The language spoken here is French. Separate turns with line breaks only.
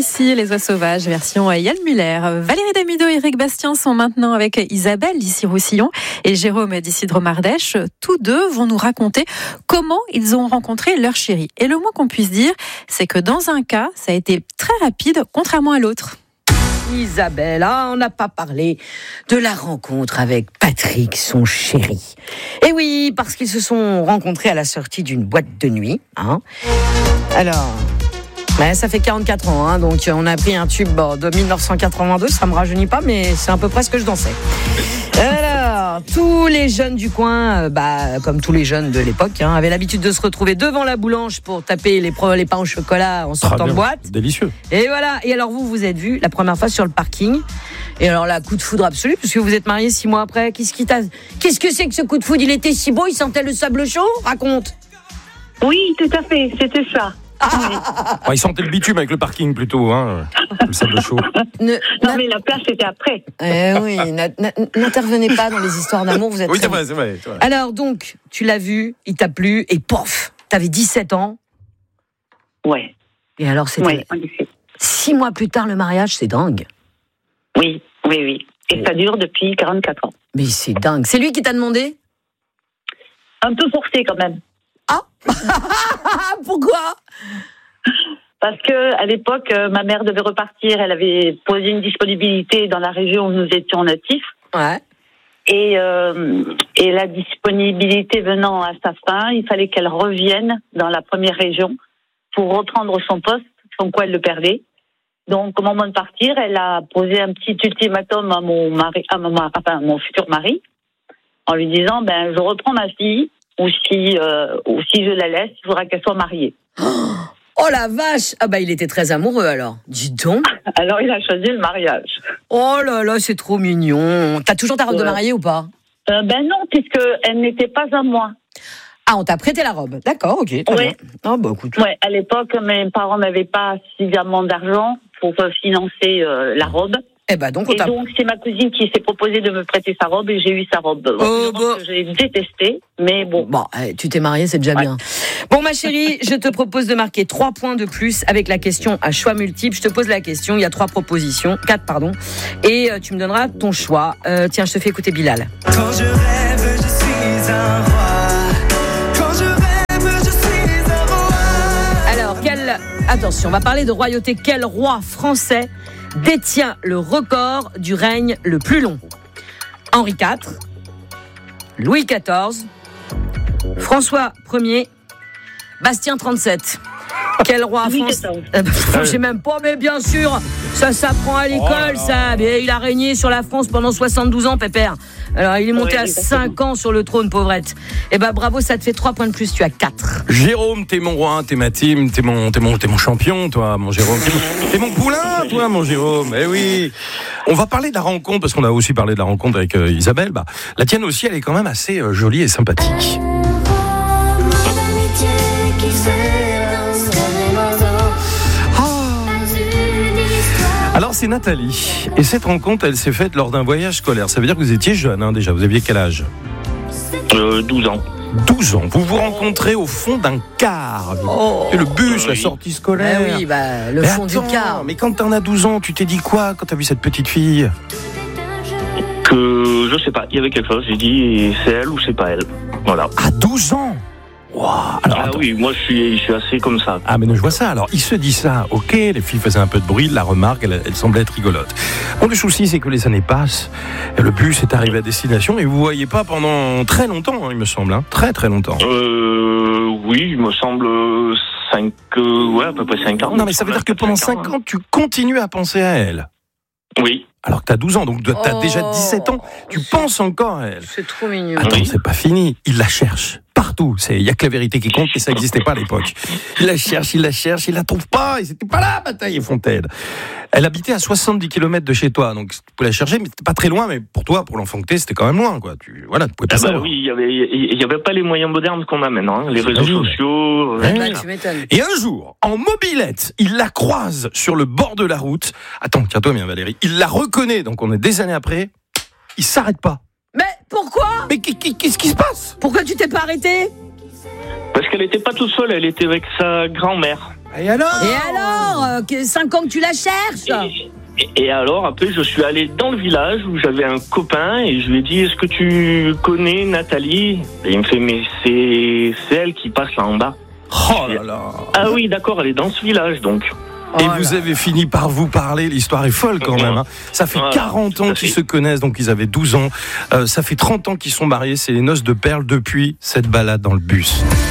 ici, les oies sauvages, version Yann Muller. Valérie Damido et Eric Bastien sont maintenant avec Isabelle d'Issy-Roussillon et Jérôme d'Issy-Dromardèche. Tous deux vont nous raconter comment ils ont rencontré leur chéri. Et le moins qu'on puisse dire, c'est que dans un cas, ça a été très rapide, contrairement à l'autre.
Isabelle, on n'a pas parlé de la rencontre avec Patrick, son chéri. Et oui, parce qu'ils se sont rencontrés à la sortie d'une boîte de nuit. Alors, ça fait 44 ans, donc on a pris un tube de 1982, ça me rajeunit pas, mais c'est à peu près ce que je dansais. Alors, tous les jeunes du coin, comme tous les jeunes de l'époque, avaient l'habitude de se retrouver devant la boulange pour taper les pains au chocolat en sortant de boîte.
Délicieux.
Et voilà. Et alors vous êtes vus la première fois sur le parking. Et alors là, coup de foudre absolu, puisque vous êtes mariés 6 mois après. Qu'est-ce que c'est que ce coup de foudre? Il était si beau, il sentait le sable chaud? Raconte.
Oui, tout à fait, c'était ça.
Il sentait le bitume avec le parking plutôt, le sable chaud.
Non, mais la place, c'était après.
Oui, n'intervenez pas dans les histoires d'amour, vous êtes...
Oui, c'est vrai.
Alors donc, tu l'as vu, il t'a plu, et pof, t'avais 17 ans.
Ouais.
Et alors, c'était...
Ouais,
6 mois plus tard, le mariage, c'est dingue.
Oui. Et ça dure depuis 44 ans.
Mais c'est dingue. C'est lui qui t'a demandé?
Un peu forcé, quand même.
Pourquoi?
Parce que à l'époque, ma mère devait repartir. Elle avait posé une disponibilité dans la région où nous étions natifs.
Ouais.
Et la disponibilité venant à sa fin, il fallait qu'elle revienne dans la première région pour reprendre son poste, sans quoi elle le perdait. Donc, au moment de partir, elle a posé un petit ultimatum à mon futur mari, en lui disant, je reprends ma fille. Ou si je la laisse, il faudra qu'elle soit mariée.
Oh la vache! Il était très amoureux alors. Dis donc.
Alors il a choisi le mariage.
Oh là là, c'est trop mignon. T'as toujours ta robe de mariée ou pas?
Non, puisqu'elle n'était pas à moi.
On t'a prêté la robe. D'accord, ok.
Oui.
Écoute.
Ouais, à l'époque, mes parents n'avaient pas suffisamment d'argent pour financer la robe. Donc c'est ma cousine qui s'est proposée de me prêter sa robe et j'ai eu sa robe. Que j'ai détesté, mais bon.
Tu t'es mariée, c'est déjà bien. Bon, ma chérie, je te propose de marquer 3 points de plus avec la question à choix multiple. Je te pose la question, il y a 4 propositions, et tu me donneras ton choix. Tiens, je te fais écouter Bilal.
Quand je rêve, je suis un roi. Quand je rêve, je suis un roi.
Alors, attention, on va parler de royauté. Quel roi français détient le record du règne le plus long? Henri IV, Louis XIV, François Ier, Bastien 37. Quel roi français? J'ai même pas, mais bien sûr, ça s'apprend à l'école, ça. Mais il a régné sur la France pendant 72 ans, pépère. Alors, il est monté à 5 ans sur le trône, pauvrette. Bravo, ça te fait 3 points de plus, tu as 4.
Jérôme, t'es mon roi, t'es ma team, t'es mon champion, toi, mon Jérôme. T'es mon poulain, toi, mon Jérôme. Oui. On va parler de la rencontre, parce qu'on a aussi parlé de la rencontre avec Isabelle. La tienne aussi, elle est quand même assez jolie et sympathique. Alors c'est Nathalie, et cette rencontre elle s'est faite lors d'un voyage scolaire. Ça veut dire que vous étiez jeune déjà, vous aviez quel âge?
12 ans.
12 ans, vous vous rencontrez au fond d'un car. C'est le bus, la sortie scolaire.
Le fond du car.
Mais quand t'en as 12 ans, tu t'es dit quoi quand t'as vu cette petite fille?
Que je sais pas, il y avait quelque chose, j'ai dit c'est elle ou c'est pas elle. Voilà.
À 12 ans? Wow. Alors,
oui, moi je suis assez comme ça.
Mais non, je vois ça. Alors, il se dit ça, ok, les filles faisaient un peu de bruit, la remarque, elle semblait être rigolote. Bon, le souci, c'est que les années passent, et le bus est arrivé à destination, et vous ne voyez pas pendant très longtemps, il me semble, très très longtemps.
Oui, il me semble à peu près 5 ans.
Non, mais ça veut dire que pendant 5 ans, tu continues à penser à elle.
Oui.
Alors que t'as 12 ans, donc t'as déjà 17 ans, tu penses encore à elle.
C'est trop mignon.
Attends, c'est pas fini, il la cherche. Partout, il y a que la vérité qui compte, mais ça n'existait pas à l'époque. Il la cherche, il la trouve pas, et c'était pas là, Bataille et Fontaine. Elle habitait à 70 km de chez toi, donc tu pouvais la chercher, mais c'était pas très loin, mais pour toi, pour l'enfant que t'es, c'était quand même loin, quoi. Tu pouvais pas savoir.
Oui, il y avait pas les moyens modernes qu'on a maintenant, les réseaux sociaux.
Tu m'étonnes.
Et un jour, en mobilette, il la croise sur le bord de la route. Attends, tiens-toi bien, Valérie. Il la reconnaît, donc on est des années après. Il s'arrête pas.
Mais pourquoi?
Mais qu'est-ce qui se passe?
Pourquoi tu t'es pas arrêté?
Parce qu'elle était pas toute seule, elle était avec sa grand-mère.
Et alors
5 ans que tu la cherches.
Et alors, après, je suis allé dans le village où j'avais un copain et je lui ai dit, est-ce que tu connais Nathalie? Et il me fait, mais c'est elle qui passe là en bas.
Oh là là.
Ah oui, d'accord, elle est dans ce village, donc.
Et vous avez fini par vous parler, l'histoire est folle quand même. Hein. Ça fait 40 ans qu'ils se connaissent, donc ils avaient 12 ans. Ça fait 30 ans qu'ils sont mariés, c'est les noces de perles depuis cette balade dans le bus.